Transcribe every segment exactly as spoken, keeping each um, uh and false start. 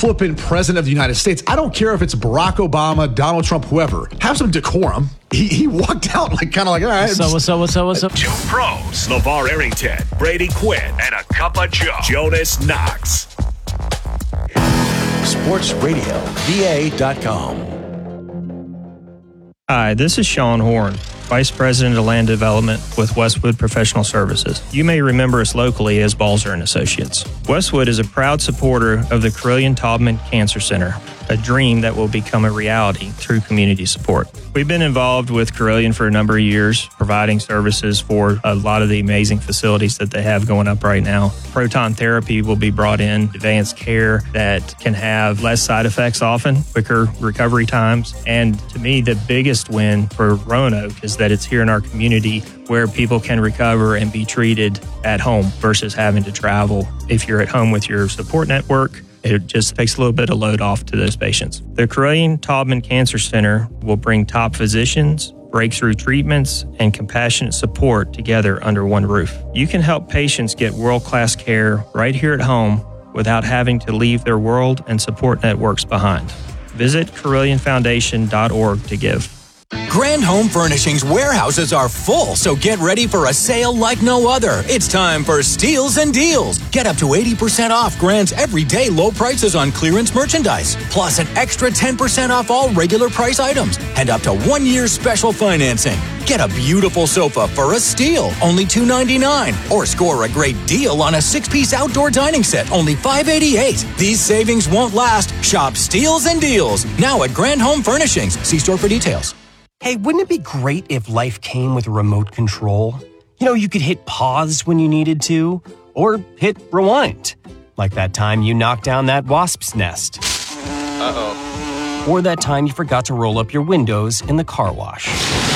flippin' president of the United States. I don't care if it's Barack Obama, Donald Trump, whoever. Have some decorum. He, he walked out like kind of like, all right. So what's up, what's up, what's up? Two pros, LeVar Arrington, Brady Quinn, and a cup of Joe, Jonas Knox. sports radio v a dot com. Hi, this is Sean Horn, Vice President of Land Development with Westwood Professional Services. You may remember us locally as Balzer and Associates. Westwood is a proud supporter of the Carilion-Taubman Cancer Center, a dream that will become a reality through community support. We've been involved with Carilion for a number of years, providing services for a lot of the amazing facilities that they have going up right now. Proton therapy will be brought in, advanced care that can have less side effects often, quicker recovery times. And to me, the biggest win for Roanoke is that it's here in our community where people can recover and be treated at home versus having to travel. If you're at home with your support network, it just takes a little bit of load off to those patients. The Carilion-Taubman Cancer Center will bring top physicians, breakthrough treatments, and compassionate support together under one roof. You can help patients get world-class care right here at home without having to leave their world and support networks behind. Visit Carilion Foundation dot org to give. Grand Home Furnishings warehouses are full, so get ready for a sale like no other. It's time for Steals and Deals. Get up to eighty percent off Grand's everyday low prices on clearance merchandise, plus an extra ten percent off all regular price items, and up to one year special financing. Get a beautiful sofa for a steal, only two ninety-nine, or score a great deal on a six-piece outdoor dining set, only five eighty-eight. These savings won't last. Shop Steals and Deals now at Grand Home Furnishings. See store for details. Hey, wouldn't it be great if life came with a remote control? You know, you could hit pause when you needed to, or hit rewind. Like that time you knocked down that wasp's nest. Uh-oh. Or that time you forgot to roll up your windows in the car wash.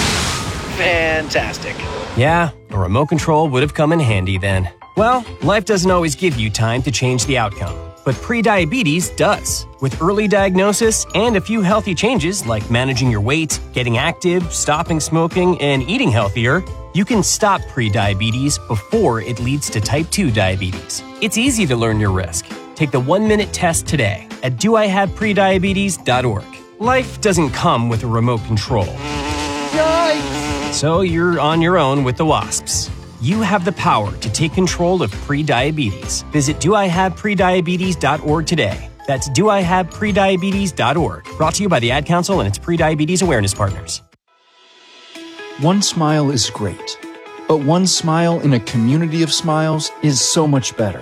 Fantastic. Yeah, a remote control would have come in handy then. Well, life doesn't always give you time to change the outcome. But prediabetes does. With early diagnosis and a few healthy changes like managing your weight, getting active, stopping smoking, and eating healthier, you can stop prediabetes before it leads to type two diabetes. It's easy to learn your risk. Take the one-minute test today at do I have prediabetes dot org. Life doesn't come with a remote control. Yikes! So you're on your own with the wasps. You have the power to take control of prediabetes. Visit do I have prediabetes dot org today. That's do I have prediabetes dot org. Brought to you by the Ad Council and its prediabetes awareness partners. One smile is great, but one smile in a community of smiles is so much better.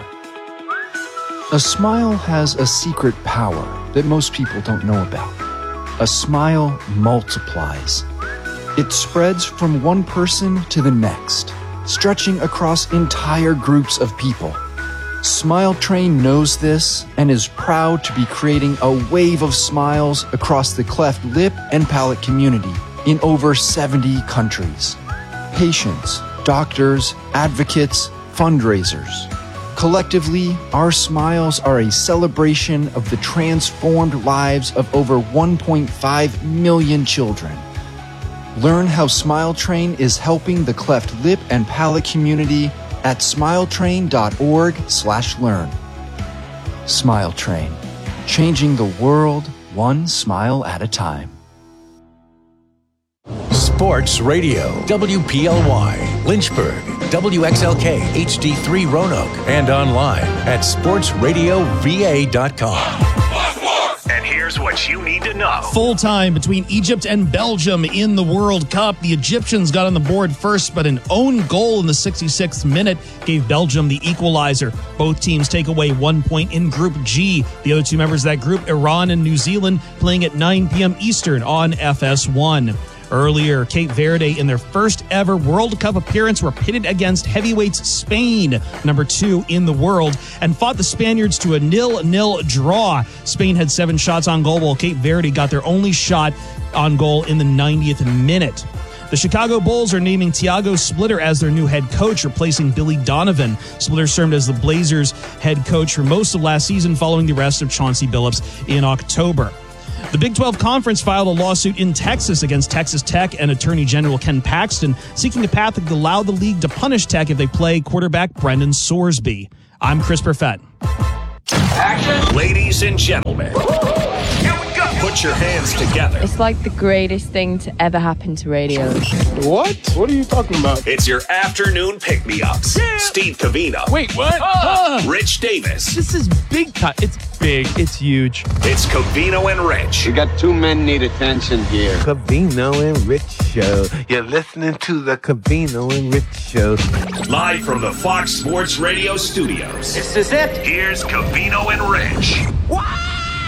A smile has a secret power that most people don't know about. A smile multiplies. It spreads from one person to the next, stretching across entire groups of people. Smile Train knows this and is proud to be creating a wave of smiles across the cleft lip and palate community in over seventy countries. Patients, doctors, advocates, fundraisers. Collectively, our smiles are a celebration of the transformed lives of over one point five million children. Learn how Smile Train is helping the cleft lip and palate community at smiletrain dot org slash learn. Smile Train, changing the world one smile at a time. Sports Radio, W P L Y, Lynchburg, W X L K H D three Roanoke, and online at sports radio v a dot com. And here's what you need to know. Full time between Egypt and Belgium in the World Cup. The Egyptians got on the board first, but an own goal in the sixty-sixth minute gave Belgium the equalizer. Both teams take away one point in Group G. The other two members of that group, Iran and New Zealand, playing at nine p.m. Eastern on F S one. Earlier, Cape Verde, in their first ever World Cup appearance, were pitted against heavyweights Spain, number two in the world, and fought the Spaniards to a nil-nil draw. Spain had seven shots on goal, while Cape Verde got their only shot on goal in the ninetieth minute. The Chicago Bulls are naming Thiago Splitter as their new head coach, replacing Billy Donovan. Splitter served as the Blazers head coach for most of last season, following the arrest of Chauncey Billups in October. The Big twelve Conference filed a lawsuit in Texas against Texas Tech and Attorney General Ken Paxton, seeking a path that could allow the league to punish Tech if they play quarterback Brendan Sorsby. I'm Chris Perfett. Action. Ladies and gentlemen, here we go. Put your hands together. It's like the greatest thing to ever happen to radio. What? What are you talking about? It's your afternoon pick-me-ups. Yeah. Steve Covino. Wait, what? Uh, Rich Davis. This is big time. It's big. It's huge. It's Covino and Rich. We got two men need attention here. Covino and Rich Show. You're listening to the Covino and Rich Show. Live from the Fox Sports Radio studios. This is it. Here's Covino and Rich. Wow!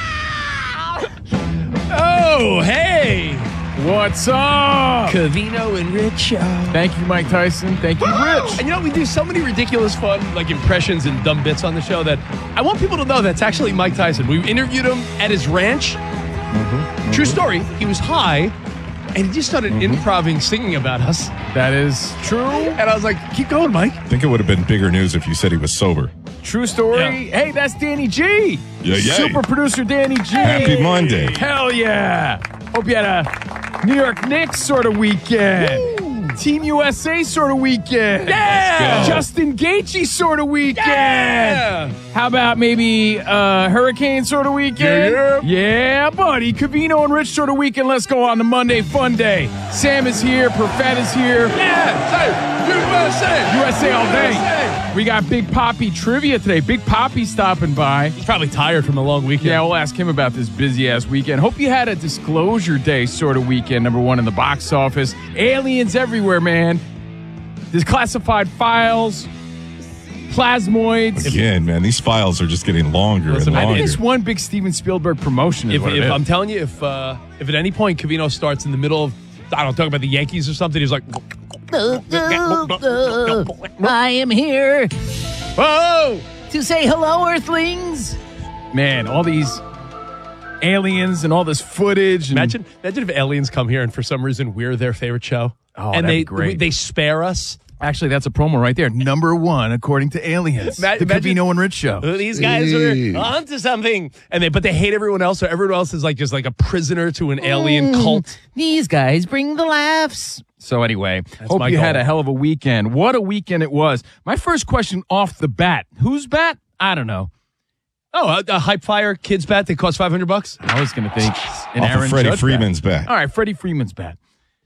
Oh, hey! What's up? Covino and Rich Show. Thank you, Mike Tyson. Thank you, Woo! Rich. And you know, we do so many ridiculous, fun, like impressions and dumb bits on the show that I want people to know that's actually Mike Tyson. We interviewed him at his ranch. Mm-hmm. True story. He was high, and he just started mm-hmm. improvising, singing about us. That is true. And I was like, keep going, Mike. I think it would have been bigger news if you said he was sober. True story. Yeah. Hey, that's Danny G. Yeah, yeah. Super producer Danny G. Happy Monday. Hell yeah. Hope you had a New York Knicks sort of weekend. Woo. Team U S A sort of weekend. Yeah. Justin Gaethje sort of weekend. Yeah. How about maybe uh, Hurricane sort of weekend? Yeah, yeah. Yeah, buddy. Covino and Rich sort of weekend. Let's go on the Monday Fun Day. Sam is here. Perfett is here. Yeah. Say, U S A. U S A all day. U S A. We got Big Poppy trivia today. Big Poppy stopping by. He's probably tired from a long weekend. Yeah, we'll ask him about this busy-ass weekend. Hope you had a Disclosure Day sort of weekend, number one in the box office. Aliens everywhere, man. Declassified files, plasmoids. Again, man, these files are just getting longer Listen, and I longer. think it's one big Steven Spielberg promotion. Is If, what it if is. I'm telling you, if uh, if at any point Covino starts in the middle of, I don't know, talking about the Yankees or something, he's like, I am here Whoa! to say hello, Earthlings. Man, all these aliens and all this footage. And imagine, imagine if aliens come here and for some reason we're their favorite show. Oh, and that'd they be great. they spare us. Actually, that's a promo right there. Number one, according to aliens. Ma- the imagine- Covino and Rich Show. Oh, these guys are onto something, and they but they hate everyone else. So everyone else is like just like a prisoner to an alien Mm, cult. These guys bring the laughs. So anyway, That's hope my you goal. had a hell of a weekend. What a weekend it was. My first question off the bat. Whose bat? I don't know. Oh, a, a Hype Fire kids bat that costs five hundred bucks. I was going to think an Off Aaron of Freddie Judge Freeman's bat. All right, Freddie Freeman's bat.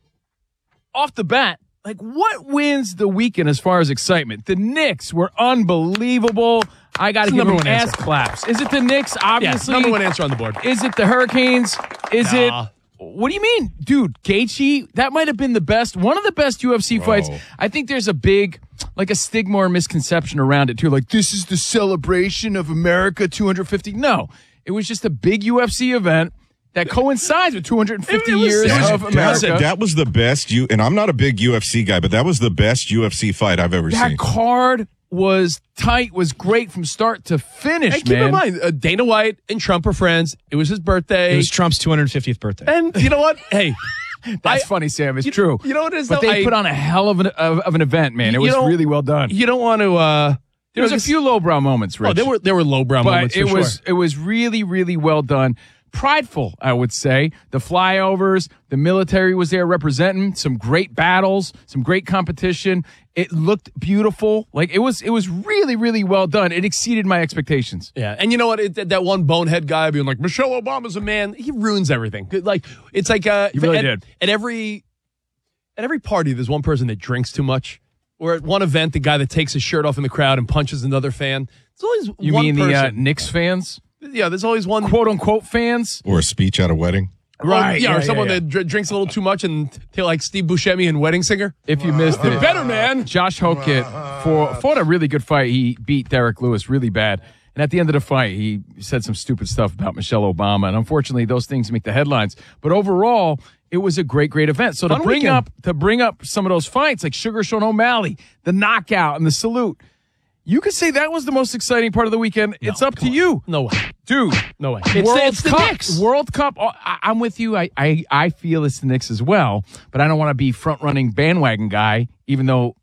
Off the bat, like what wins the weekend as far as excitement? The Knicks were unbelievable. I got to It's the give number them one ass answer. claps. Is it the Knicks? Obviously. Yeah, number one answer on the board. Is it the Hurricanes? Is Nah. it? What do you mean? Dude, Gaethje, that might have been the best, one of the best U F C fights. I think there's a big, like a stigma or misconception around it too. Like, this is the celebration of America two hundred fifty. No, it was just a big U F C event that coincides with two hundred fifty It was- years it was- of That, America. that was the best you, and I'm not a big U F C guy, but that was the best U F C fight I've ever That seen. card was tight, was great from start to finish, And keep man. in mind, uh, Dana White and Trump are friends. It was his birthday. It was Trump's two hundred fiftieth birthday. And you know what? Hey, That's I- funny, Sam. It's you, true. You know what it is? But though? they I- put on a hell of an of, of an event, man. It You was don't- really well done. You don't want to. Uh, There was a just- few lowbrow moments, Rich. Oh, there were there were lowbrow but moments. it for was sure. it was really really well done. Prideful, I would say. The flyovers, the military was there representing some great battles, some great competition. It looked beautiful. Like it was it was really really well done. It exceeded my expectations. Yeah, and you know what? It, that one bonehead guy being like, Michelle Obama's a man. He ruins everything. Like it's like uh, He really at, did. At every at every party, there's one person that drinks too much. Or at one event, the guy that takes his shirt off in the crowd and punches another fan. There's always You one mean person. the uh, Knicks fans? Yeah, there's always one quote unquote fans. Or a speech at a wedding. Right, yeah, yeah, or someone yeah, yeah. that dr- drinks a little too much and they like Steve Buscemi and Wedding Singer. If you missed The it, better man. Josh Hokett for fought a really good fight. He beat Derek Lewis really bad. And at the end of the fight, he said some stupid stuff about Michelle Obama. And unfortunately, those things make the headlines. But overall, it was a great, great event. So to Fun bring weekend. up to bring up some of those fights, like Sugar Sean O'Malley, the knockout and the salute, you could say that was the most exciting part of the weekend. It's up to you. No way. Dude. No way. It's, World the, it's the Cup. Knicks. World Cup. oh, I, I'm with you. I, I, I feel it's the Knicks as well, but I don't want to be front running bandwagon guy, even though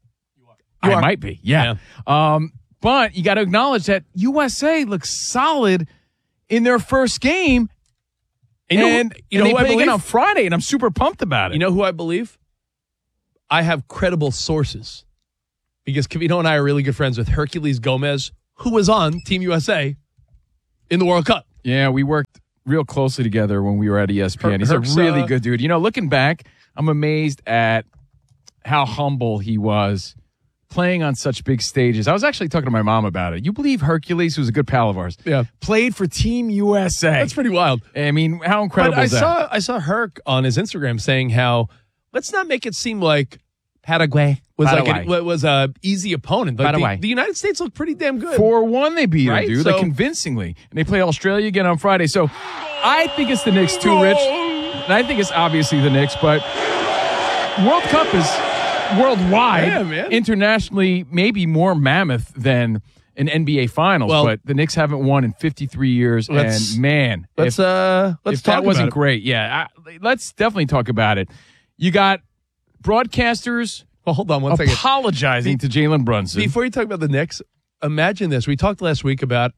I are. might be. Yeah. Um, but you got to acknowledge that U S A looks solid in their first game. You know who- and you know and who they I play again believe? on Friday, and I'm super pumped about it. You know who I believe? I have credible sources because Covino and I are really good friends with Hercules Gomez, who was on Team U S A in the World Cup. Yeah, we worked real closely together when we were at E S P N. He's Herc's, a really uh, good dude. You know, looking back, I'm amazed at how humble he was playing on such big stages. I was actually talking to my mom about it. You believe Hercules, who's a good pal of ours, yeah, played for Team U S A. That's pretty wild. I mean, how incredible but I is that? saw I saw Herc on his Instagram saying how let's not make it seem like Paraguay was Paraguay. like a, was a easy opponent. Like Paraguay. the, the United States looked pretty damn good. four one they beat Right? him, dude, So- like convincingly. And they play Australia again on Friday. So I think it's the Knicks too, Rich. And I think it's obviously the Knicks, but World Cup is worldwide, Yeah, man. internationally, maybe more mammoth than an N B A Finals. Well- but the Knicks haven't won in fifty-three years. Let's- and man, let's if, uh let's if talk that wasn't about it. great, yeah, I, let's definitely talk about it. You got broadcasters. Well, hold on one second. apologizing to Jalen Brunson. Before you talk about the Knicks, imagine this. We talked last week about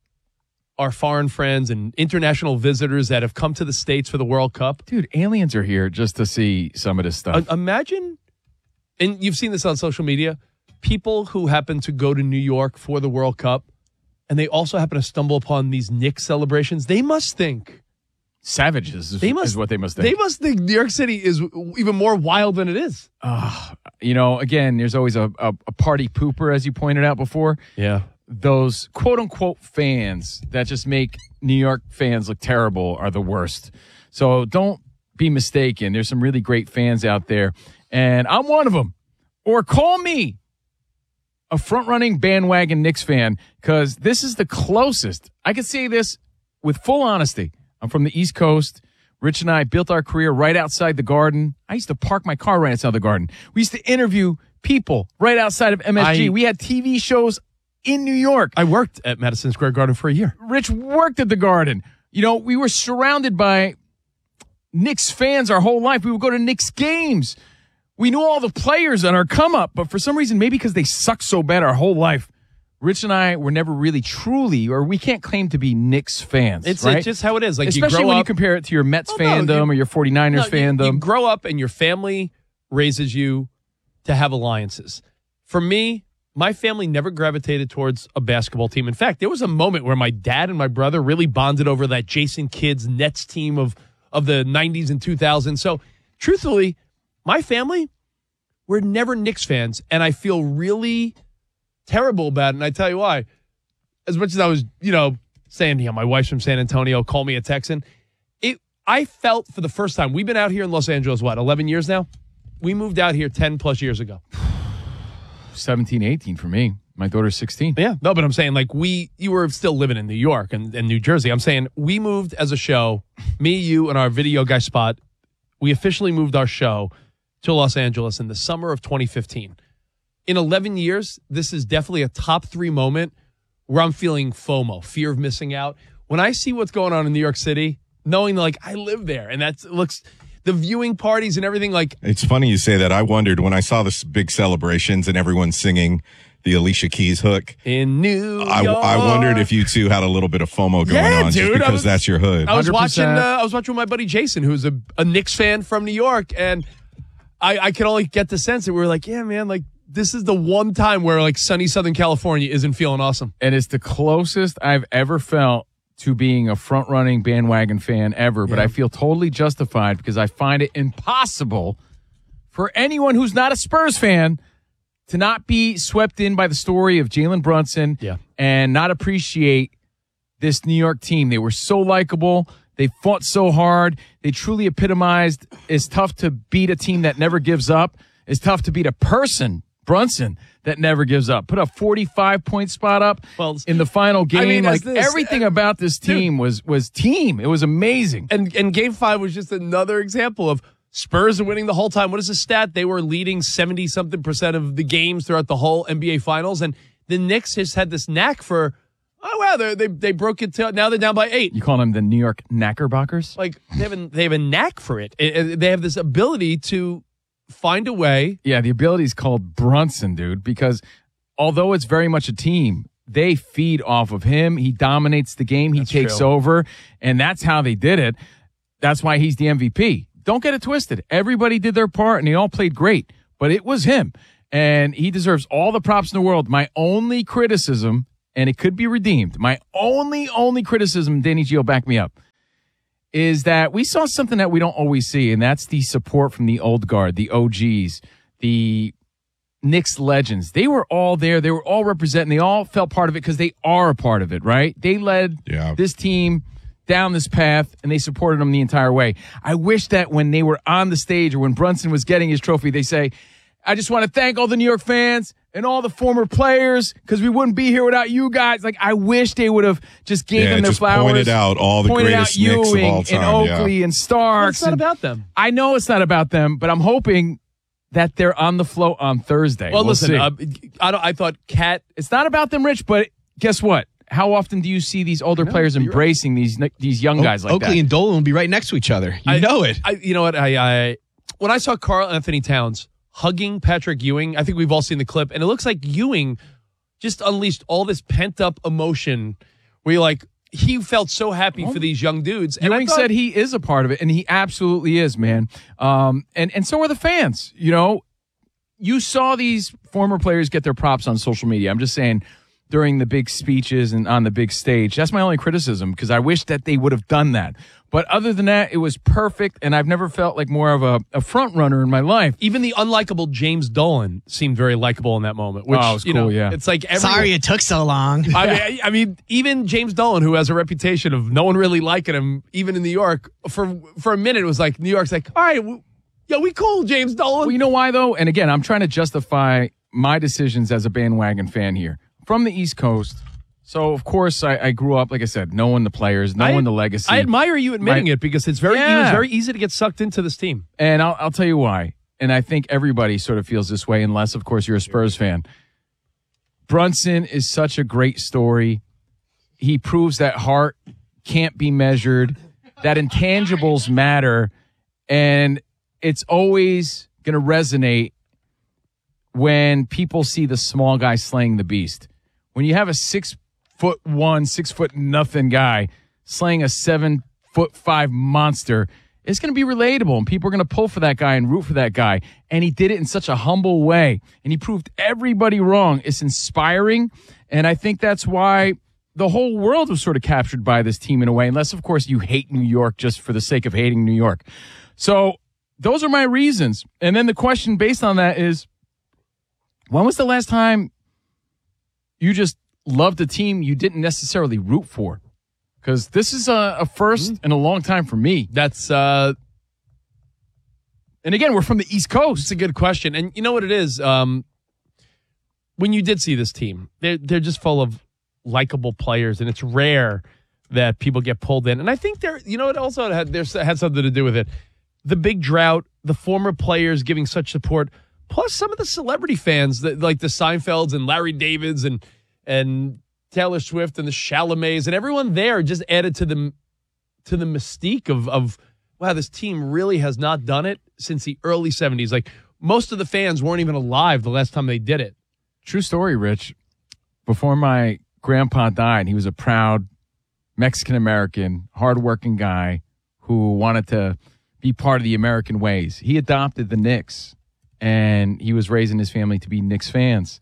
our foreign friends and international visitors that have come to the States for the World Cup. Dude, aliens are here just to see some of this stuff. Uh, imagine, and you've seen this on social media, people who happen to go to New York for the World Cup, and they also happen to stumble upon these Knicks celebrations. They must think. Savages is, They must, is what they must think. They must think New York City is even more wild than it is. Uh, you know, again, there's always a, a, a party pooper, as you pointed out before. Yeah. Those quote-unquote fans that just make New York fans look terrible are the worst. So don't be mistaken. There's some really great fans out there, and I'm one of them. Or call me a front-running bandwagon Knicks fan, because this is the closest. I can say this with full honesty. I'm from the East Coast. Rich and I built our career right outside the Garden. I used to park my car right outside the Garden. We used to interview people right outside of M S G. I- we had T V shows in New York. I worked at Madison Square Garden for a year. Rich worked at the Garden. You know, we were surrounded by Knicks fans our whole life. We would go to Knicks games. We knew all the players on our come up, but for some reason, maybe because they sucked so bad our whole life, Rich and I were never really truly, or we can't claim to be Knicks fans. It's, right? it's just how it is. Like Especially you grow when up, you compare it to your Mets Oh, no, fandom you- or your 49ers No, you- fandom. You grow up and your family raises you to have alliances. For me, my family never gravitated towards a basketball team. In fact, there was a moment where my dad and my brother really bonded over that Jason Kidd's Nets team of, of the nineties and two thousands. So, truthfully, my family, we're never Knicks fans, and I feel really terrible about it, and I tell you why. As much as I was, you know, saying, you know, my wife's from San Antonio, call me a Texan, it I felt for the first time, we've been out here in Los Angeles, what, eleven years now? We moved out here ten plus years ago. seventeen, eighteen for me. My daughter's sixteen. Yeah. No, but I'm saying, like, we, you were still living in New York and, and New Jersey. I'm saying we moved as a show, me, you, and our video guy Spot, we officially moved our show to Los Angeles in the summer of twenty fifteen. In eleven years, this is definitely a top three moment where I'm feeling FOMO, fear of missing out. When I see what's going on in New York City, knowing, like, I live there, and that's, it looks, the viewing parties and everything, like, It's funny you say that. I wondered when I saw this big celebrations and everyone singing the Alicia Keys hook in New I, York. I wondered if you two had a little bit of FOMO going Yeah, on dude, just I because was- that's your hood. I was one hundred watching. percent. Uh, I was watching with my buddy Jason, who's a, a Knicks fan from New York, and I, I could only get the sense that we were like, yeah, man, like this is the one time where like sunny Southern California isn't feeling awesome. And it's the closest I've ever felt to being a front-running bandwagon fan ever, but Yeah. I feel totally justified because I find it impossible for anyone who's not a Spurs fan to not be swept in by the story of Jalen Brunson Yeah. and not appreciate this New York team. They were so likable. They fought so hard. They truly epitomized it's tough to beat a team that never gives up. It's tough to beat a person, Brunson, that never gives up. Put a forty-five point spot up Well, in the final game. I mean, like as this- everything about this team was was team. It was amazing. And and Game Five was just another example of Spurs are winning the whole time. What is the stat? They were leading seventy something percent of the games throughout the whole N B A Finals, and the Knicks just had this knack for. Oh wow, they they they broke it to now they're down by eight. You call them the New York Knickerbockers? Like they have a, they have a knack for it. It- it- They have this ability to find a way. Yeah, the ability is called Brunson, dude, because although it's very much a team, they feed off of him. He dominates the game. He That's takes true. over, and that's how they did it. That's why he's the M V P. Don't get it twisted. Everybody did their part, and they all played great, but it was him, and he deserves all the props in the world. My only criticism, and it could be redeemed. My only, only criticism, Danny G will back me up, is that we saw something that we don't always see, and that's the support from the old guard, the O Gs, the Knicks legends. They were all there. They were all representing. They all felt part of it because they are a part of it, right? They led yeah. this team down this path, and they supported them the entire way. I wish that when they were on the stage or when Brunson was getting his trophy, they say, I just want to thank all the New York fans and all the former players because we wouldn't be here without you guys. Like, I wish they would have just gave yeah, them their just flowers. pointed out all the pointed greatest out Knicks of Ewing all time. and Oakley yeah. and Starks. Well, it's not and, about them. I know it's not about them, but I'm hoping that they're on the float on Thursday. Well, we'll listen, uh, see. I, don't, I thought Cat. It's not about them, Rich, but guess what? How often do you see these older know, players embracing these these young guys like Oakley that? and Dolan will be right next to each other. You I, know it. I, you know what? I, I when I saw Karl Anthony Towns hugging Patrick Ewing, I think we've all seen the clip, and it looks like Ewing just unleashed all this pent up emotion. Where you're like, he felt so happy for these young dudes. And Ewing I thought, said he is a part of it, and he absolutely is, man. Um, and and so are the fans. You know, you saw these former players get their props on social media. I'm just saying, during the big speeches and on the big stage. That's my only criticism, because I wish that they would have done that. But other than that, it was perfect, and I've never felt like more of a, a front runner in my life. Even the unlikable James Dolan seemed very likable in that moment. Which, Oh, it was you cool, know, yeah. It's like everyone, Sorry it took so long. I mean, I mean, even James Dolan, who has a reputation of no one really liking him, even in New York, for for a minute, it was like New York's like, all right, w- yo, we cool, James Dolan. Well, you know why, though? And again, I'm trying to justify my decisions as a bandwagon fan here. From the East Coast. So, of course, I, I grew up, like I said, knowing the players, knowing I, the legacy. I admire you admitting My- it because it's very Yeah. it was very easy to get sucked into this team. And I'll, I'll tell you why. And I think everybody sort of feels this way, unless, of course, you're a Spurs fan. Brunson is such a great story. He proves that heart can't be measured, that intangibles matter, and it's always going to resonate when people see the small guy slaying the beast. When you have a six foot one, six foot nothing guy slaying a seven foot five monster, it's going to be relatable, and people are going to pull for that guy and root for that guy. And he did it in such a humble way, and he proved everybody wrong. It's inspiring, and I think that's why the whole world was sort of captured by this team in a way, unless, of course, you hate New York just for the sake of hating New York. So those are my reasons. And then the question based on that is, when was the last time you just loved a team you didn't necessarily root for? Because this is a, a first in a long time for me. That's uh and again, we're from the East Coast. It's a good question. And you know what it is? Um, when you did see this team, they're, they're just full of likable players, and it's rare that people get pulled in. And I think they're, you know, it also had, there's, had something to do with it. The big drought, the former players giving such support, plus some of the celebrity fans, that, like the Seinfelds and Larry Davids and and Taylor Swift and the Chalamets and everyone there just added to the to the mystique of of wow, this team really has not done it since the early seventies. Like, most of the fans weren't even alive the last time they did it. True story, Rich. Before my grandpa died, he was a proud Mexican-American, hardworking guy who wanted to be part of the American ways. He adopted the Knicks, and he was raising his family to be Knicks fans.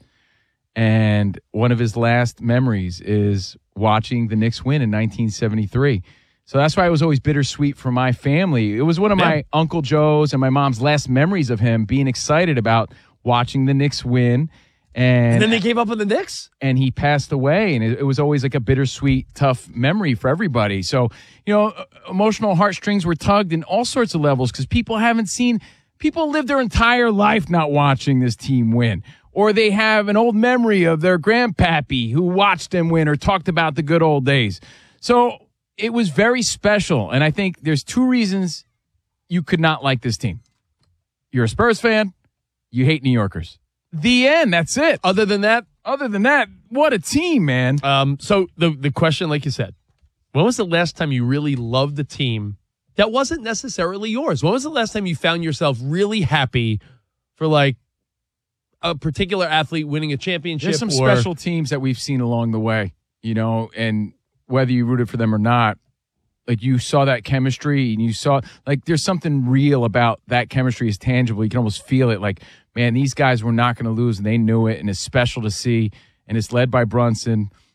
And one of his last memories is watching the Knicks win in nineteen seventy-three. So that's why it was always bittersweet for my family. It was one of my Yeah. Uncle Joe's and my mom's last memories of him being excited about watching the Knicks win. And, And then they gave up on the Knicks? And he passed away, and it, it was always like a bittersweet, tough memory for everybody. So, you know, emotional heartstrings were tugged in all sorts of levels because people haven't seen, people live their entire life not watching this team win. Or they have an old memory of their grandpappy who watched them win or talked about the good old days. So it was very special, and I think there's two reasons you could not like this team. You're a Spurs fan, you hate New Yorkers. The end. That's it. Other than that, other than that, what a team, man. Um, so the the question, like you said, when was the last time you really loved the team that wasn't necessarily yours? When was the last time you found yourself really happy for like a particular athlete winning a championship? There's some or, special teams that we've seen along the way, you know, and whether you rooted for them or not, like you saw that chemistry and you saw, like, there's something real about that chemistry is tangible. You can almost feel it. Like, man, these guys were not going to lose, and they knew it, and it's special to see. And it's led by Brunson.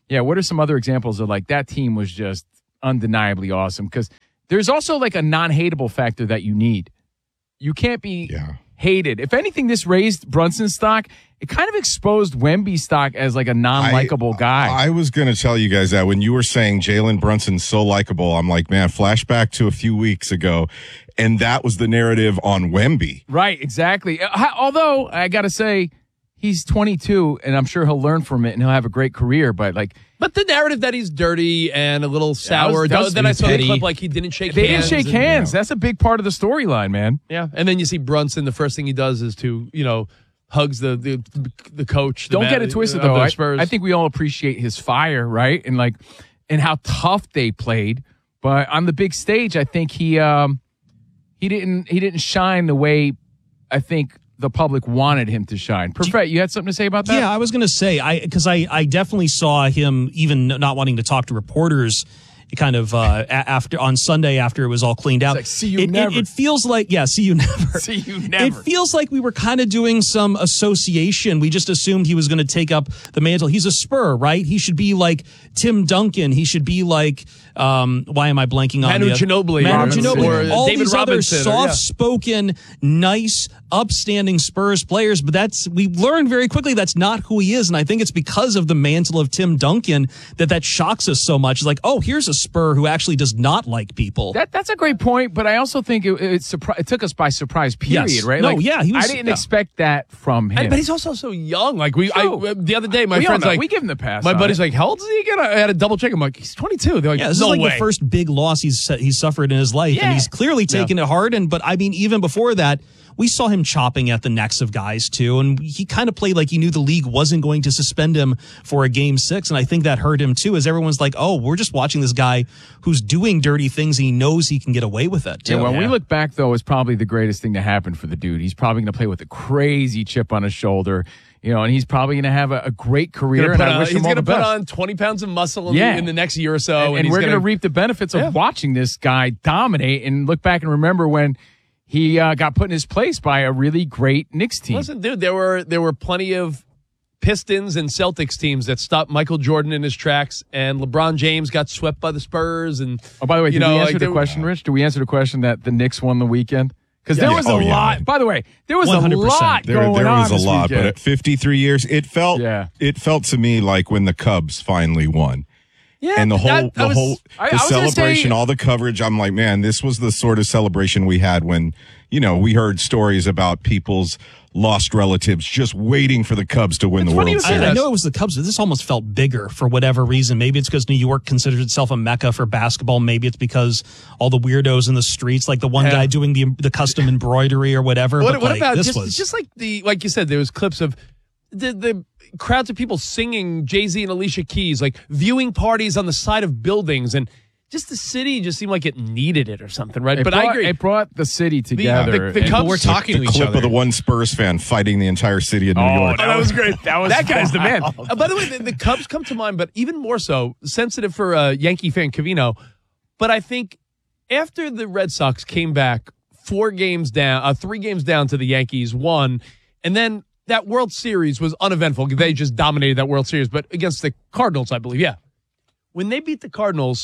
Yeah, what are some other examples of like that team was just undeniably awesome? Because there's also like a non-hateable factor that you need. You can't be yeah. hated. If anything, this raised Brunson's stock. It kind of exposed Wemby's stock as like a non-likable guy. I was going to tell you guys that when you were saying Jalen Brunson's so likable, I'm like, man, flashback to a few weeks ago, and that was the narrative on Wemby. Right, exactly. Uh, although, I got to say, he's twenty-two, and I'm sure he'll learn from it, and he'll have a great career, but like... But the narrative that he's dirty and a little sour, that was, that then I saw petty. the clip like he didn't shake they hands. They didn't shake and, hands. You know. That's a big part of the storyline, man. Yeah, and then you see Brunson, the first thing he does is to, you know... hugs the the, the coach. The Don't man, get it twisted, uh, though. the I, Spurs. I think we all appreciate his fire, right? And like, and how tough they played. But on the big stage, I think he um, he didn't he didn't shine the way I think the public wanted him to shine. Perfect. You had something to say about that? Yeah, I was going to say I because I I definitely saw him even not wanting to talk to reporters. Kind of uh, after on Sunday after it was all cleaned out. It's like, see you it, never. It, it feels like yeah, see you never. See you never. It feels like we were kind of doing some association. We just assumed he was going to take up the mantle. He's a Spur, right? He should be like Tim Duncan. He should be like um, why am I blanking on Manu the Ginobili, Manu Robinson, Ginobili. or All David these Robinson, other or, yeah. soft-spoken, nice, upstanding Spurs players. But that's we learned very quickly that's not who he is, and I think it's because of the mantle of Tim Duncan that that shocks us so much. It's like, oh, here's a Spur who actually does not like people. That that's a great point, but I also think it it, surpri- it took us by surprise. Period, Yes. right? No, like, yeah, he was- I didn't yeah. expect that from him. And- but he's also so young. Like we, I, True. the other day, my We all friend's know. like, we give him the pass. My on buddy's it. like, how old is he again? I had to double check. I'm like, he's twenty-two. They're like, Yeah, this no is like way. the first big loss he's he's suffered in his life, Yeah. and he's clearly taken it hard. And but I mean, even before that, we saw him chopping at the necks of guys too, and he kind of played like he knew the league wasn't going to suspend him for a game six, and I think that hurt him too. As everyone's like, oh, we're just watching this guy who's doing dirty things. And he knows he can get away with it too. Yeah, when we look back, though, it's probably the greatest thing to happen for the dude. He's probably going to play with a crazy chip on his shoulder, you know, and he's probably going to have a, a great career. Gonna And put I on- wish he's him all going to the put best. on twenty pounds of muscle in, Yeah. the, in the next year or so. and, And, and he's we're going going to reap the benefits of Yeah. watching this guy dominate and look back and remember when he uh, got put in his place by a really great Knicks team. Listen, dude, there were there were plenty of Pistons and Celtics teams that stopped Michael Jordan in his tracks, and LeBron James got swept by the Spurs. And Oh, by the way, you did know, we answer like, the there- question, Rich? Did we answer the question that the Knicks won the weekend? Because there Yeah. was Oh, a yeah, lot. man. By the way, there was one hundred a percent. lot There, going there on was a this lot, weekend. but at fifty-three years, it felt Yeah. it felt to me like when the Cubs finally won. Yeah, And the whole that- I the was- whole I- the I was gonna celebration, say- all the coverage, I'm like, man, this was the sort of celebration we had when, you know, we heard stories about people's lost relatives just waiting for the Cubs to win the funny World you say Series. I, I know it was the Cubs, but this almost felt bigger for whatever reason. Maybe it's because New York considers itself a mecca for basketball. Maybe it's because all the weirdos in the streets, like the one Yeah. guy doing the the custom embroidery or whatever. What, but what like, about this just, was just like the like you said, there was clips of the the crowds of people singing Jay-Z and Alicia Keys, like viewing parties on the side of buildings, and just the city just seemed like it needed it or something, right? It but brought, I agree. It brought the city together. the And- Cubs- We're talking the to each clip other. of the one Spurs fan fighting the entire city of New Oh, York. that was great. That was that guy's the man. wild. Uh, by the way, the, the Cubs come to mind, but even more so, sensitive for a Yankee fan, Covino. But I think after the Red Sox came back four games down, uh, three games down to the Yankees, won, and then that World Series was uneventful. They just dominated that World Series, but against the Cardinals, I believe. Yeah, when they beat the Cardinals,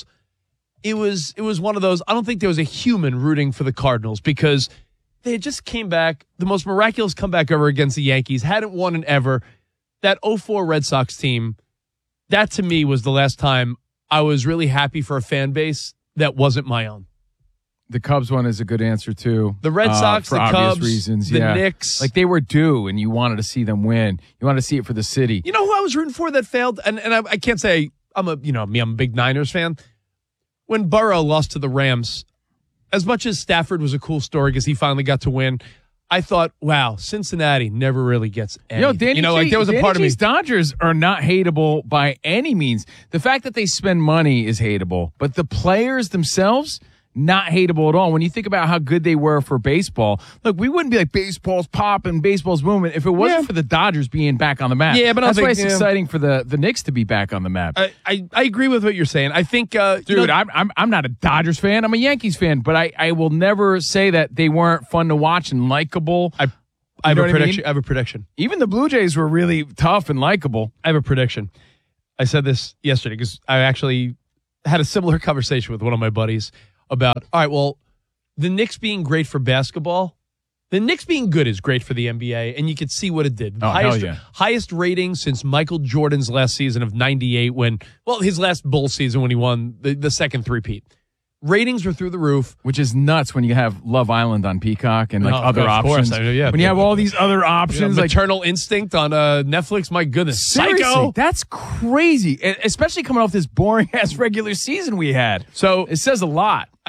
it was it was one of those. I don't think there was a human rooting for the Cardinals because they just came back, the most miraculous comeback ever against the Yankees, hadn't won in ever. That oh four Red Sox team, that to me was the last time I was really happy for a fan base that wasn't my own. The Cubs one is a good answer too. The Red uh, Sox, for the obvious Cubs, reasons, the yeah. Knicks. like they were due, and you wanted to see them win. You wanted to see it for the city. You know who I was rooting for that failed? And and I, I can't say I'm a you know me I'm a big Niners fan. When Burrow lost to the Rams, as much as Stafford was a cool story because he finally got to win, I thought, wow, Cincinnati never really gets anything. Yo, Danny you know, G, like there was a Danny part of me. G's Dodgers are not hateable by any means. The fact that they spend money is hateable, but the players themselves, not hateable at all. When you think about how good they were for baseball, look, we wouldn't be like baseball's popping, baseball's booming if it wasn't Yeah. for the Dodgers being back on the map. Yeah, but I that's think, why it's yeah. exciting for the, the Knicks to be back on the map. I, I, I agree with what you're saying. I think, uh, Dude, you know, I'm, I'm I'm not a Dodgers fan. I'm a Yankees fan, but I, I will never say that they weren't fun to watch and likable. I, I have know a what I mean? prediction. I have a prediction. Even the Blue Jays were really tough and likable. I have a prediction. I said this yesterday because I actually had a similar conversation with one of my buddies about, all right, well, the Knicks being great for basketball, the Knicks being good is great for the N B A, and you could see what it did. Oh, highest, hell yeah. highest rating since Michael Jordan's last season of ninety-eight when, well, his last Bulls season when he won the, the second three-peat. Ratings were through the roof. Which is nuts when you have Love Island on Peacock and like Oh, other of options. course, I know, yeah. When you have all these other options. Yeah, like Maternal Instinct on uh, Netflix, my goodness. Seriously, Psycho. that's crazy. E- Especially coming off this boring-ass regular season we had. So it says a lot. I,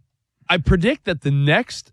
I predict that the next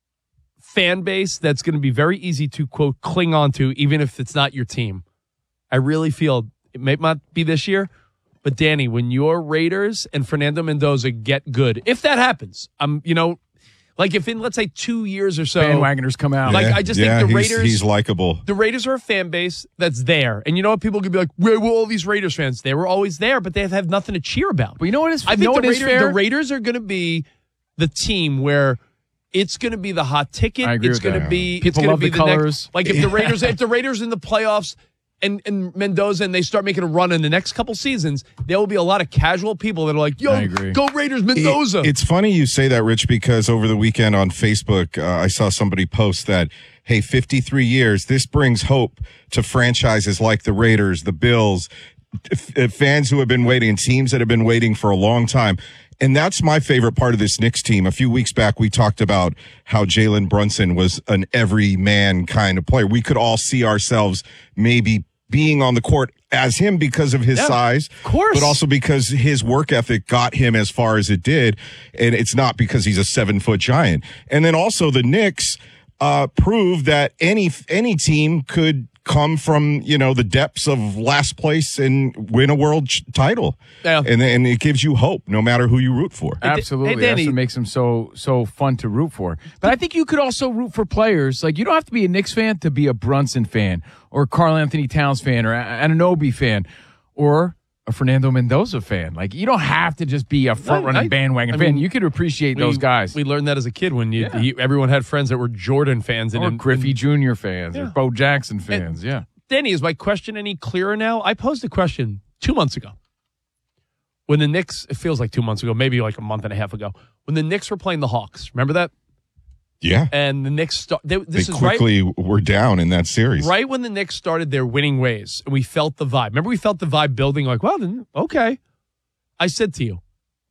fan base that's going to be very easy to, quote, cling on to, even if it's not your team, I really feel it may not be this year, but Danny, when your Raiders and Fernando Mendoza get good, if that happens, I'm, you know, like if in, let's say, two years or so. Bandwagoners come out. Like, Yeah, I just yeah, think the he's- Raiders. he's likable. The Raiders are a fan base that's there. And you know what? People could be like, where were all these Raiders fans? They were always there, but they have, have nothing to cheer about. But you know what is, I you think know the, what is Raiders, fair? the Raiders are going to be the team where it's going to be the hot ticket. I agree it's with going to that. be People it's gonna love be the next- colors. like if the Raiders, if the Raiders in the playoffs and, and Mendoza and they start making a run in the next couple seasons, there will be a lot of casual people that are like, "Yo, go Raiders, Mendoza." It- it's funny you say that, Rich, because over the weekend on Facebook, uh, I saw somebody post that, hey, fifty-three years, this brings hope to franchises like the Raiders, the Bills, f- f- fans who have been waiting, teams that have been waiting for a long time. And that's my favorite part of this Knicks team. A few weeks back, we talked about how Jalen Brunson was an everyman kind of player. We could all see ourselves maybe being on the court as him because of his Yeah, size, of course, but also because his work ethic got him as far as it did. And it's not because he's a seven foot giant. And then also the Knicks, uh, proved that any, any team could come from, you know, the depths of last place and win a world ch- title. Yeah. And, and it gives you hope no matter who you root for. Absolutely. Hey, That's Danny. what makes them so so fun to root for. But I think you could also root for players. Like, you don't have to be a Knicks fan to be a Brunson fan or Karl Anthony Towns fan or an Anunoby fan or a Fernando Mendoza fan. Like, you don't have to just be a front-running I- bandwagon I fan. mean, You could appreciate those We- guys. We learned that as a kid when you, Yeah. he, everyone had friends that were Jordan fans. And Or and- Griffey Junior fans or Yeah. Bo Jackson fans. yeah. Danny, is my question any clearer now? I posed a question two months ago. When the Knicks, it feels like two months ago, maybe like a month and a half ago, when the Knicks were playing the Hawks. Remember that? Yeah. And the Knicks, start, they, this they is quickly right, were down in that series. right when the Knicks started their winning ways, and we felt the vibe. Remember, we felt the vibe building like, well, then, okay. I said to you,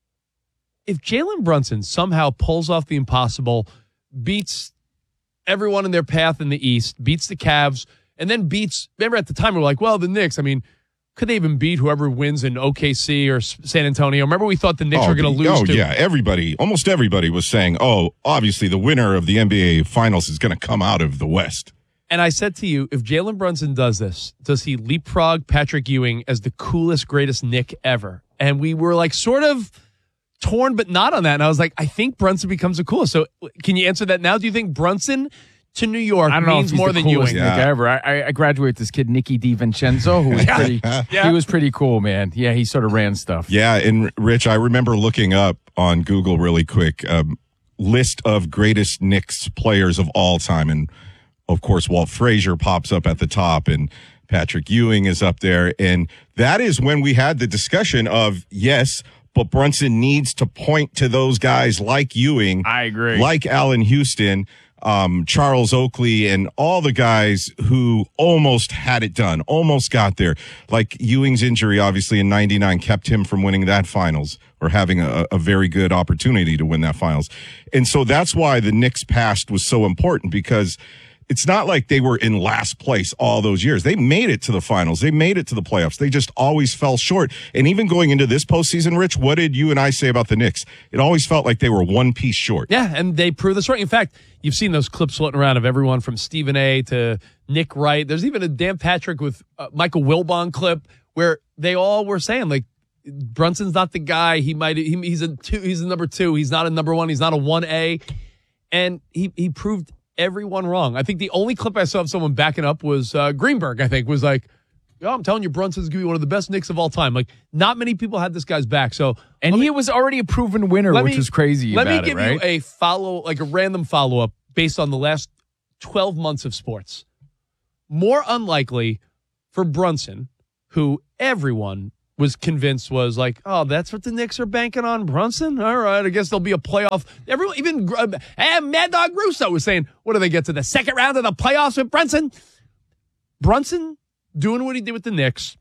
if Jalen Brunson somehow pulls off the impossible, beats everyone in their path in the East, beats the Cavs, and then beats, remember at the time we were like, well, the Knicks, I mean, could they even beat whoever wins in O K C or S- San Antonio? Remember we thought the Knicks Oh, were going to the- lose oh, to. yeah. Everybody, almost everybody was saying, oh, obviously the winner of the N B A Finals is going to come out of the West. And I said to you, if Jalen Brunson does this, does he leapfrog Patrick Ewing as the coolest, greatest Knick ever? And we were like sort of torn, but not on that. And I was like, I think Brunson becomes a coolest. So can you answer that now? Do you think Brunson to New York I don't know if means he's more the than coolest Ewing? Nick ever. I, I, I graduated this kid, Nicky DiVincenzo, who was Yeah. pretty, Yeah. he was pretty cool, man. Yeah, he sort of ran stuff. Yeah, and Rich, I remember looking up on Google really quick, um, list of greatest Knicks players of all time. And of course, Walt Frazier pops up at the top and Patrick Ewing is up there. And that is when we had the discussion of, yes, but Brunson needs to point to those guys like Ewing. I agree. Like Allen Houston, um, Charles Oakley, and all the guys who almost had it done, almost got there. Like Ewing's injury, obviously, in ninety-nine kept him from winning that finals or having a, a very good opportunity to win that finals. And so that's why the Knicks past was so important, because it's not like they were in last place all those years. They made it to the finals. They made it to the playoffs. They just always fell short. And even going into this postseason, Rich, what did you and I say about the Knicks? It always felt like they were one piece short. Yeah, and they prove this right. In fact, you've seen those clips floating around of everyone from Stephen A. to Nick Wright. There's even a Dan Patrick with uh, Michael Wilbon clip where they all were saying, like, Brunson's not the guy. He might he, he's a two. He's a number two. He's not a number one. He's not a one A. And he he proved everyone wrong. I think the only clip I saw of someone backing up was uh, Greenberg. I think was like, "Yo, I'm telling you, Brunson's gonna be one of the best Knicks of all time." Like, not many people had this guy's back. So, and he was already a proven winner, let which me- was crazy. Let about me give it, right? you a follow, like a random follow up based on the last twelve months of sports. More unlikely for Brunson, who everyone was convinced was like, oh, that's what the Knicks are banking on, Brunson? All right, I guess there'll be a playoff. Everyone, even uh, and Mad Dog Russo was saying, what do they get to the second round of the playoffs with Brunson? Brunson doing what he did with the Knicks,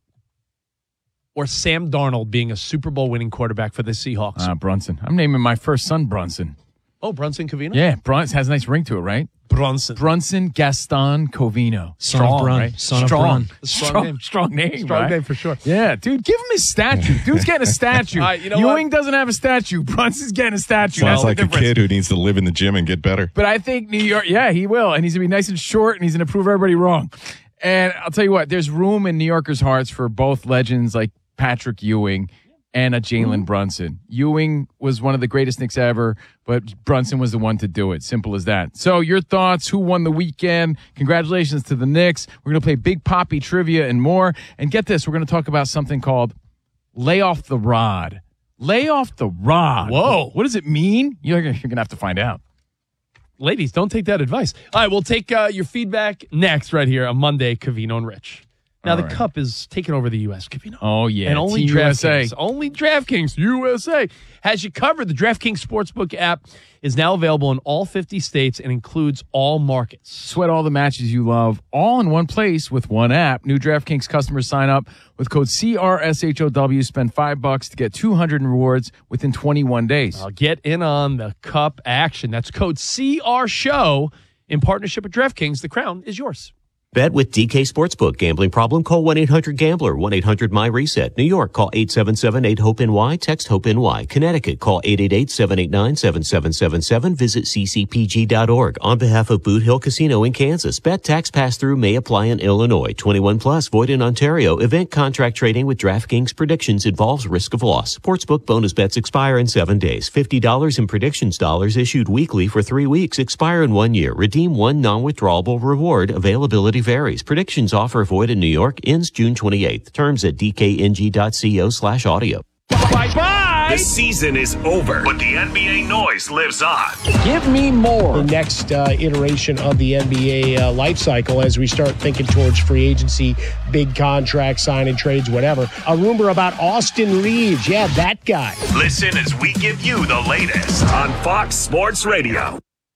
or Sam Darnold being a Super Bowl winning quarterback for the Seahawks? Ah, uh, Brunson. I'm naming my first son Brunson. Oh, Brunson Covino? Yeah, Brunson has a nice ring to it, right? Brunson. Brunson Gaston Covino. Son of Strong, Brun. right? Son of strong. Brun. Strong, Strong name. Strong name, Strong right? name for sure. Yeah, dude, give him his statue. Dude's getting a statue. All right, you know Ewing what? doesn't have a statue. Brunson's getting a statue. Sounds That's like the a difference. kid who needs to live in the gym and get better. But I think New York, yeah, he will. And he's going to be nice and short, and he's going to prove everybody wrong. And I'll tell you what, there's room in New Yorkers' hearts for both legends like Patrick Ewing and a Jalen mm-hmm. Brunson. Ewing was one of the greatest Knicks ever, but Brunson was the one to do it. Simple as that. So your thoughts, who won the weekend? Congratulations to the Knicks. We're going to play Big Poppy trivia and more. And get this, we're going to talk about something called Lay Off the Rod. Lay off the rod. Whoa. What does it mean? You're, you're going to have to find out. Ladies, don't take that advice. All right, we'll take uh, your feedback next right here on Monday, Covino and Rich. Now, All the right. Cup is taking over the U S, Covino. Oh, yeah. And only Team U S A. DraftKings, only DraftKings U S A has you covered. The DraftKings Sportsbook app is now available in all fifty states and includes all markets. Sweat all the matches you love, all in one place with one app. New DraftKings customers sign up with code C R S H O W. Spend five bucks to get two hundred in rewards within twenty-one days. Uh, get in on the Cup action. That's code C R SHOW in partnership with DraftKings. The crown is yours. Bet with D K Sportsbook. Gambling problem? Call one eight hundred gambler. one eight hundred my reset. New York, call eight seven seven eight hope N Y. Text HOPE-NY. Connecticut, call eight eight eight seven eight nine seven seven seven seven. Visit c c p g dot org. On behalf of Boot Hill Casino in Kansas, bet tax pass-through may apply in Illinois. twenty-one plus, void in Ontario. Event contract trading with DraftKings predictions involves risk of loss. Sportsbook bonus bets expire in seven days. fifty dollars in predictions dollars issued weekly for three weeks. Expire in one year. Redeem one non-withdrawable reward. Availability varies. Predictions offer void in New York. Ends June twenty-eighth. Terms at d k n g dot co slash audio. Bye-bye! The season is over, but the N B A noise lives on. Give me more. The next uh, iteration of the N B A uh, life cycle as we start thinking towards free agency, big contracts, signing trades, whatever. A rumor about Austin Reeves. Yeah, that guy. Listen as we give you the latest on Fox Sports Radio.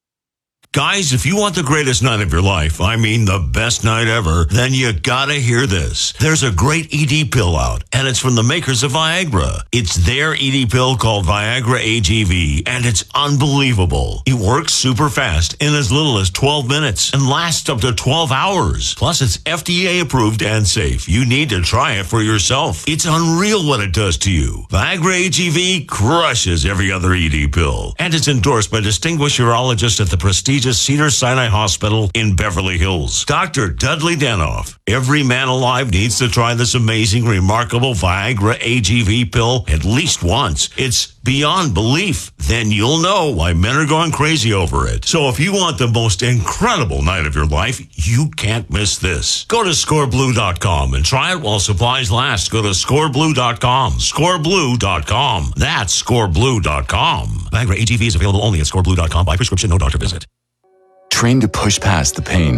Guys, if you want the greatest night of your life, I mean the best night ever, then you gotta hear this. There's a great E D pill out, and it's from the makers of Viagra. It's their E D pill called Viagra A G V, and it's unbelievable. It works super fast in as little as twelve minutes and lasts up to twelve hours. Plus, it's F D A approved and safe. You need to try it for yourself. It's unreal what it does to you. Viagra A G V crushes every other E D pill, and it's endorsed by distinguished urologists at the prestigious Cedars-Sinai Hospital in Beverly Hills. Doctor Dudley Danoff. Every man alive needs to try this amazing, remarkable Viagra A G V pill at least once. It's beyond belief. Then you'll know why men are going crazy over it. So if you want the most incredible night of your life, you can't miss this. Go to score blue dot com and try it while supplies last. Go to score blue dot com. score blue dot com. That's score blue dot com. Viagra A G V is available only at score blue dot com by prescription, no doctor visit. Trained to push past the pain.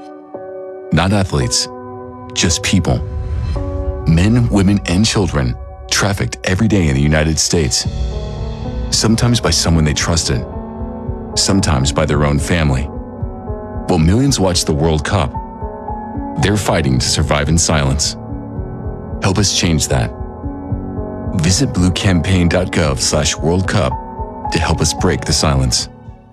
Not athletes, just people. Men, women, and children trafficked every day in the United States. Sometimes by someone they trusted, sometimes by their own family. While millions watch the World Cup, they're fighting to survive in silence. Help us change that. Visit blue campaign dot gov slash World Cup to help us break the silence.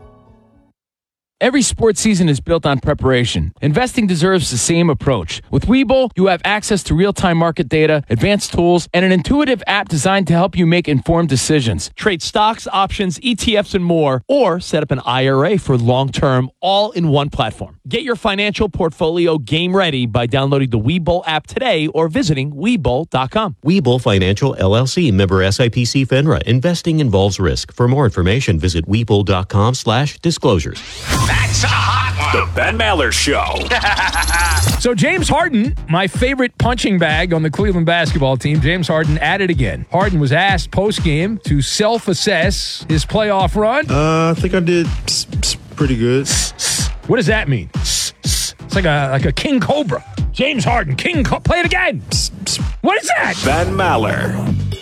Every sports season is built on preparation. Investing deserves the same approach. With Webull, you have access to real-time market data, advanced tools, and an intuitive app designed to help you make informed decisions. Trade stocks, options, E T Fs, and more, or set up an I R A for long-term, all in one platform. Get your financial portfolio game ready by downloading the Webull app today or visiting Webull dot com. Webull Financial, L L C, member S I P C FINRA. Investing involves risk. For more information, visit Webull dot com slash disclosures. That's a hot one. The Ben Maller Show. So James Harden, my favorite punching bag on the Cleveland basketball team, James Harden at it again. Harden was asked post-game to self-assess his playoff run. Uh, I think I did pretty good. What does that mean? It's like a like a king cobra. James Harden, king co- play it again. What is that? Van Maller.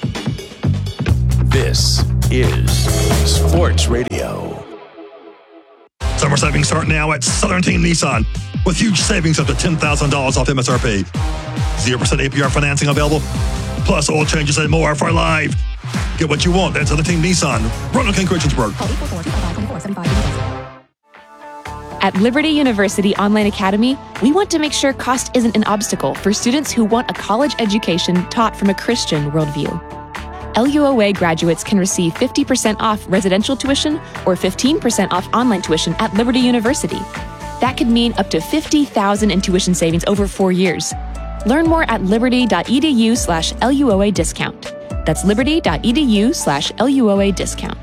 This is Sports Radio. Summer savings start now at Southern Team Nissan with huge savings up to ten thousand dollars off M S R P. zero percent A P R financing available, plus oil changes and more for life. Get what you want at Southern Team Nissan, Roanoke and Christiansburg. At Liberty University Online Academy, we want to make sure cost isn't an obstacle for students who want a college education taught from a Christian worldview. L U O A graduates can receive fifty percent off residential tuition or fifteen percent off online tuition at Liberty University. That could mean up to fifty thousand dollars in tuition savings over four years. Learn more at liberty.edu slash LUOA discount. That's liberty.edu slash LUOA discount.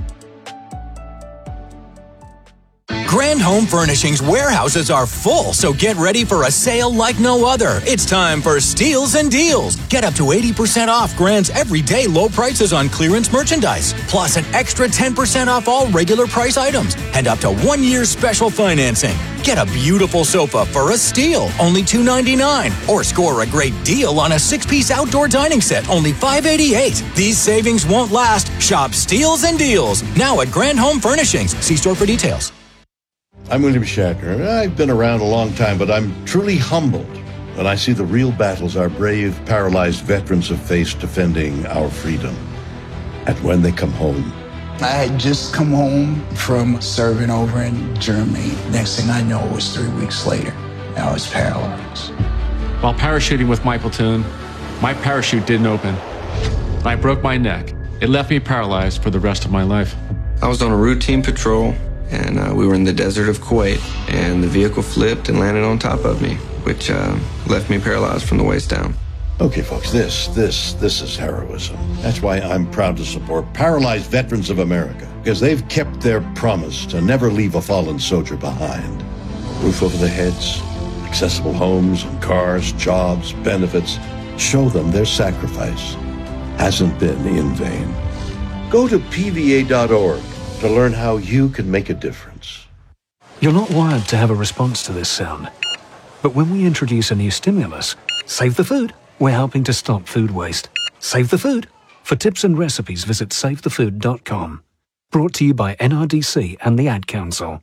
Grand Home Furnishings warehouses are full, so get ready for a sale like no other. It's time for Steals and Deals. Get up to eighty percent off Grand's everyday low prices on clearance merchandise, plus an extra ten percent off all regular price items, and up to one year special financing. Get a beautiful sofa for a steal, only two ninety-nine, or score a great deal on a six-piece outdoor dining set, only five eighty-eight. These savings won't last. Shop Steals and Deals now at Grand Home Furnishings. See store for details. I'm William Shatner. I've been around a long time, but I'm truly humbled when I see the real battles our brave, paralyzed veterans have faced defending our freedom. And when they come home, I had just come home from serving over in Germany. Next thing I know, it was three weeks later. I was paralyzed. While parachuting with my platoon, my parachute didn't open. I broke my neck. It left me paralyzed for the rest of my life. I was on a routine patrol, and uh, we were in the desert of Kuwait, and the vehicle flipped and landed on top of me, which uh, left me paralyzed from the waist down. okay, folks, this, this, this is heroism. That's why I'm proud to support Paralyzed Veterans of America, because they've kept their promise to never leave a fallen soldier behind. A roof over their heads, accessible homes and cars, jobs, benefits. Show them their sacrifice hasn't been in vain. Go to P V A dot org to learn how you can make a difference. You're not wired to have a response to this sound. But when we introduce a new stimulus, Save the Food, we're helping to stop food waste. Save the Food. For tips and recipes, visit save the food dot com. Brought to you by N R D C and the Ad Council.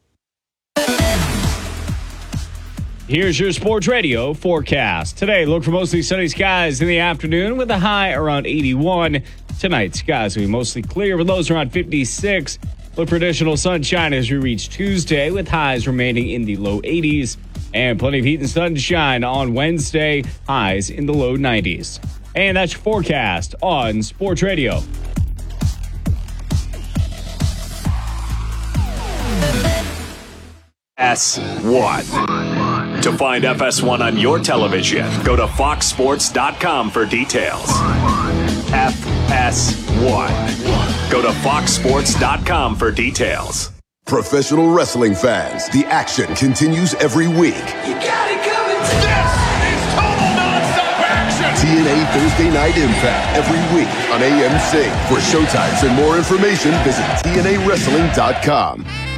Here's your Sports Radio forecast. Today, look for mostly sunny skies in the afternoon with a high around eighty-one. Tonight, skies will be mostly clear with lows around fifty-six. Look for additional sunshine as we reach Tuesday with highs remaining in the low eighties. And plenty of heat and sunshine on Wednesday, highs in the low nineties. And that's your forecast on Sports Radio. S one. To find F S one on your television, go to fox sports dot com for details. F S one. Go to fox sports dot com for details. Professional wrestling fans, the action continues every week. You got it coming. This is total nonstop action. T N A Thursday Night Impact every week on A M C. For showtimes and more information, visit T N A wrestling dot com.